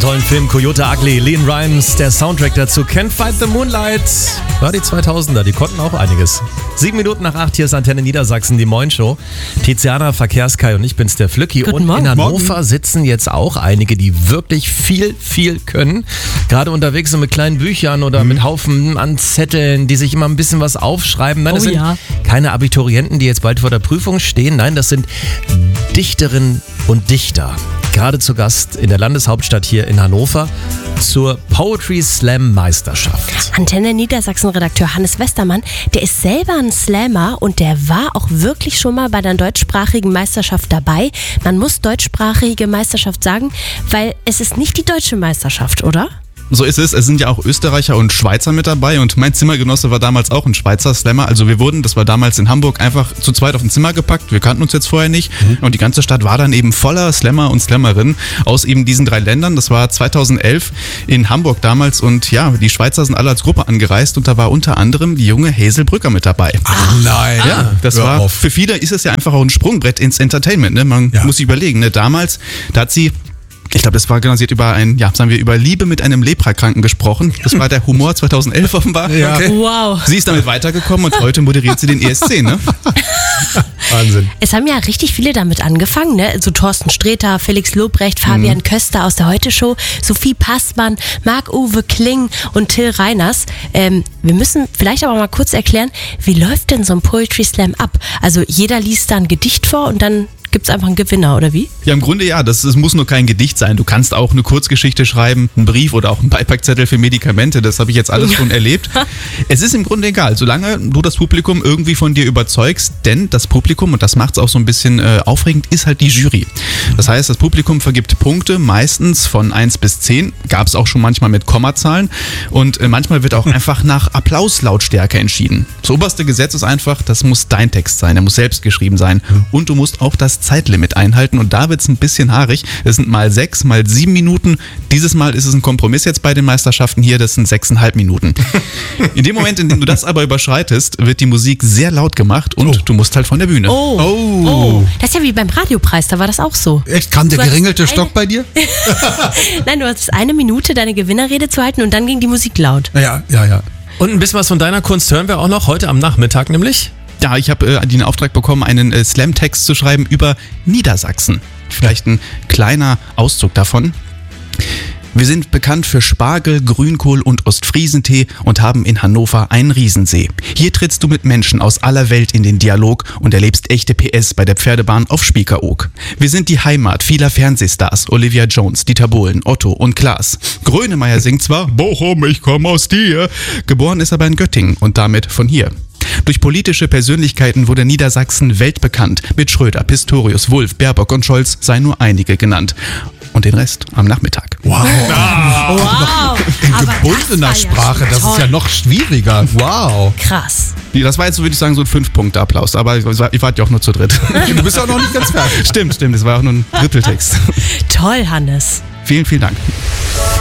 tollen Film Coyote Ugly. Lean Rimes, der Soundtrack dazu. Can't Fight the Moonlight. War die 2000er, die konnten auch einiges. 7 Minuten nach 8, hier ist Antenne Niedersachsen, die Moin-Show. Tiziana, Verkehrskai und ich bin's, der Flücki. Guten Und Morgen. in Hannover sitzen jetzt auch einige, die wirklich viel können. Gerade unterwegs so mit kleinen Büchern oder mit Haufen an Zetteln, die sich immer ein bisschen was aufschreiben. Nein, das sind keine Abiturienten, die jetzt bald vor der Prüfung stehen. Nein, das sind Dichterinnen und Dichter. Gerade zu Gast in der Landeshauptstadt hier in Hannover zur Poetry Slam Meisterschaft. Antenne Niedersachsen-Redakteur Hannes Westermann, der ist selber ein Slammer und der war auch wirklich schon mal bei der deutschsprachigen Meisterschaft dabei. Man muss deutschsprachige Meisterschaft sagen, weil es ist nicht die deutsche Meisterschaft, oder? So ist es. Es sind ja auch Österreicher und Schweizer mit dabei und mein Zimmergenosse war damals auch ein Schweizer Slammer. Also wir wurden, das war damals in Hamburg, einfach zu zweit auf ein Zimmer gepackt. Wir kannten uns jetzt vorher nicht und die ganze Stadt war dann eben voller Slammer und Slammerinnen aus eben diesen 3 Ländern. Das war 2011 in Hamburg damals und ja, die Schweizer sind alle als Gruppe angereist und da war unter anderem die junge Hazel Brücker mit dabei. Ach nein. Ja, das war, für viele ist es ja einfach auch ein Sprungbrett ins Entertainment. Ne? Man muss sich überlegen, ne? Damals, da hat sie, ich glaube, das war genau, sie hat über Liebe mit einem Leprakranken gesprochen. Das war der Humor 2011 offenbar. Ja. Okay. Wow. Sie ist damit weitergekommen und heute moderiert sie den ESC, ne? Wahnsinn. Es haben ja richtig viele damit angefangen, ne? So Thorsten Sträter, Felix Lobrecht, Fabian Köster aus der Heute-Show, Sophie Passmann, Marc-Uwe Kling und Till Reiners. Wir müssen vielleicht aber mal kurz erklären, wie läuft denn so ein Poetry Slam ab? Also jeder liest da ein Gedicht vor und dann gibt's einfach einen Gewinner, oder wie? Ja, im Grunde ja. Es muss nur kein Gedicht sein. Du kannst auch eine Kurzgeschichte schreiben, einen Brief oder auch einen Beipackzettel für Medikamente. Das habe ich jetzt alles schon erlebt. Es ist im Grunde egal, solange du das Publikum irgendwie von dir überzeugst, denn das Publikum, und das macht es auch so ein bisschen aufregend, ist halt die Jury. Das heißt, das Publikum vergibt Punkte, meistens von 1 bis 10. Gab es auch schon manchmal mit Kommazahlen. Und manchmal wird auch einfach nach Applauslautstärke entschieden. Das oberste Gesetz ist einfach, das muss dein Text sein, der muss selbst geschrieben sein. Und du musst auch das Zeitlimit einhalten und da wird es ein bisschen haarig. Es sind mal 6, mal 7 Minuten. Dieses Mal ist es ein Kompromiss jetzt bei den Meisterschaften hier, das sind 6,5 Minuten. In dem Moment, in dem du das aber überschreitest, wird die Musik sehr laut gemacht und du musst halt von der Bühne. Oh. Das ist ja wie beim Radiopreis, da war das auch so. Echt, kam der geringelte Stock bei dir? Nein, du hattest 1 Minute, deine Gewinnerrede zu halten und dann ging die Musik laut. Ja. Und ein bisschen was von deiner Kunst hören wir auch noch heute am Nachmittag nämlich. Ja, ich habe den Auftrag bekommen, einen Slam-Text zu schreiben über Niedersachsen. Vielleicht ein kleiner Auszug davon. Wir sind bekannt für Spargel, Grünkohl und Ostfriesentee und haben in Hannover einen Riesensee. Hier trittst du mit Menschen aus aller Welt in den Dialog und erlebst echte PS bei der Pferdebahn auf Spiekeroog. Wir sind die Heimat vieler Fernsehstars, Olivia Jones, Dieter Bohlen, Otto und Klaas. Grönemeyer singt zwar Bochum, ich komm aus dir, geboren ist aber in Göttingen und damit von hier. Durch politische Persönlichkeiten wurde Niedersachsen weltbekannt. Mit Schröder, Pistorius, Wulff, Baerbock und Scholz seien nur einige genannt. Und den Rest am Nachmittag. Wow. Wow. In Aber gebundener das war ja Sprache, schon das ist ja toll. noch schwieriger. Wow. Krass. Das war jetzt, würde ich sagen, so ein 5-Punkte-Applaus. Aber ihr wart ja auch nur zu dritt. Du bist auch noch nicht ganz fertig. Stimmt. Das war auch nur ein Dritteltext. Toll, Hannes. Vielen Dank.